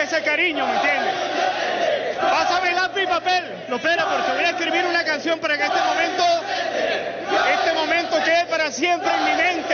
ese cariño, ¿me entiendes? Pásame lápiz y papel. No, espera, porque voy a escribir una canción para que este momento quede para siempre en mi mente.